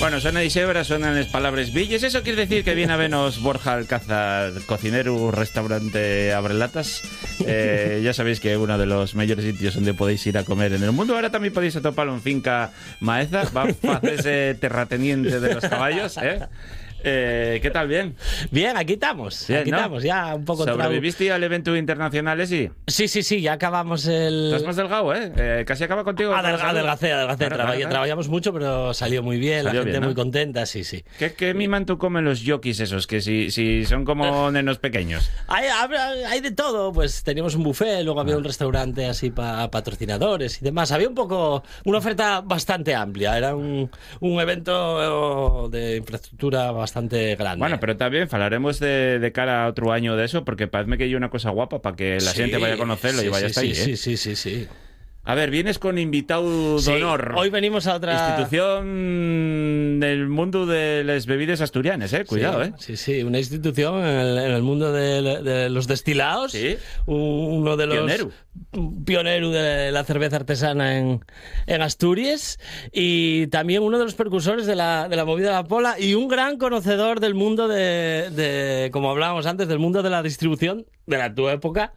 Bueno, suena Isebra, suenan las palabras villes. Eso quiere decir que viene a vernos Borja Alcázar, cocinero, restaurante Abrelatas. Ya sabéis que es uno de los mejores sitios donde podéis ir a comer en el mundo. Ahora también podéis atoparlo en Finca Maeza. Va a hacerse terrateniente de los caballos, ¿eh? ¿Qué tal? ¿Bien? Bien, aquí estamos. Bien, aquí ¿no? estamos, ya un poco... ¿Sobreviviste al evento internacional, sí? Sí, ya acabamos el... Estás más delgado, ¿eh? Casi acaba contigo. Adelgacé. Claro. Trabajamos mucho, pero salió muy bien, Salió la gente bien, ¿no? muy contenta, sí. ¿Qué miman tú comen los jockeys esos? Que si son como nenos pequeños. Hay de todo, pues teníamos un buffet, luego había un restaurante así para patrocinadores y demás. Había un poco, una oferta bastante amplia, era un evento de infraestructura bastante grande. Bueno, pero también hablaremos de cara a otro año de eso, porque parece que hay una cosa guapa para que la gente vaya a conocerlo y vaya hasta ahí, ¿eh? Sí. A ver, vienes con invitado de honor. Hoy venimos a otra... Institución del mundo de las bebidas asturianas, Cuidado, Sí, una institución en el mundo de los destilados. Sí. Uno de los... Pionero de la cerveza artesana en Asturias, y también uno de los precursores de la movida de la pola, y un gran conocedor del mundo de como hablábamos antes, del mundo de la distribución de la tu época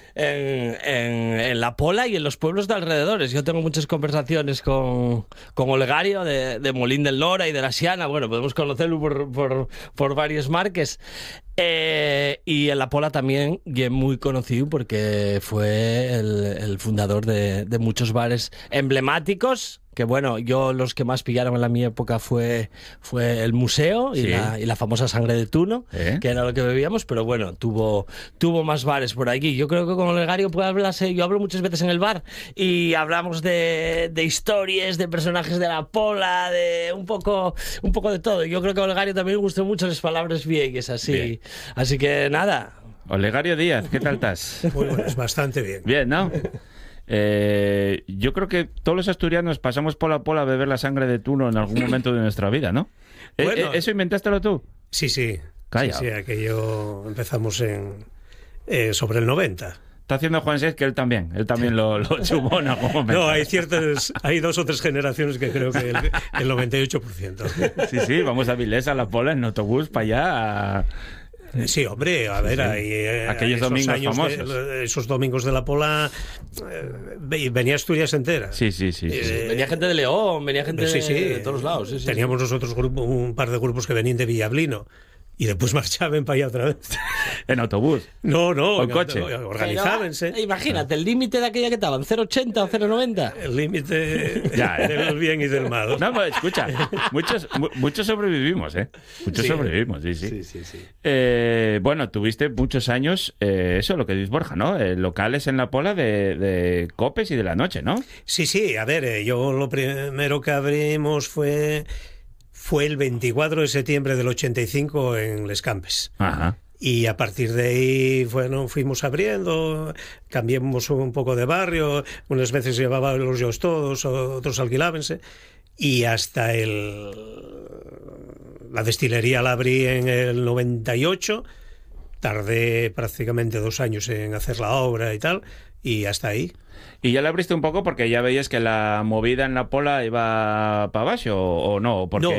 en la pola y en los pueblos de alrededores. Yo tengo muchas conversaciones con Olegario de Molín del Nora y de la Siana. Bueno, podemos conocerlo por varios marques. Y en la pola también y es muy conocido porque fue el fundador de muchos bares emblemáticos. Que bueno, yo los que más pillaron en la mi época fue el museo y la famosa sangre de tuno, que era lo que bebíamos, pero bueno, tuvo más bares por aquí. Yo creo que con Olegario puede hablarse, yo hablo muchas veces en el bar y hablamos de historias, de personajes de la pola, de un poco de todo. Yo creo que a Olegario también le gustó mucho las palabras viejas, así. Bien. Así que nada. Olegario Díaz, ¿qué tal estás? Muy bueno, es bastante bien. Bien, ¿no? Yo creo que todos los asturianos pasamos por la pola a beber la sangre de tuno en algún momento de nuestra vida, ¿no? Bueno, ¿Eso inventástelo tú? Sí. Calla. Sí, aquello empezamos sobre el 90. Está haciendo Juan Sés que él también lo chumó en algún momento. No, hay dos o tres generaciones que creo que el 98%. Sí, vamos a Vilesa, a la pola, en autobús, para allá. Sí, hombre, a ver, aquellos domingos famosos. Esos domingos de la pola venía Asturias entera. Sí. Venía gente de León, venía gente de todos lados. Sí. Teníamos nosotros un par de grupos que venían de Villablino. Y después marchaban para allá otra vez. ¿En autobús? No, ¿en coche? Organizábanse. Imagínate, el límite de aquella que estaban, 0,80 o 0,90. El límite del bien y del mal. No, pues escucha, muchos sobrevivimos, Muchos sobrevivimos, sí. Bueno, tuviste muchos años, eso, lo que dice Borja, ¿no? Locales en la pola de copes y de la noche, ¿no? Sí, a ver, yo lo primero que abrimos fue el 24 de septiembre del 85 en Les Campes. Ajá. Y a partir de ahí, bueno, fuimos abriendo, cambiamos un poco de barrio, unas veces llevaba los yo todos, otros alquilábense, y hasta la destilería la abrí en el 98, tardé prácticamente 2 años en hacer la obra y tal, y hasta ahí. ¿Y ya la abriste un poco porque ya veías que la movida en la pola iba para abajo o no? Porque... No,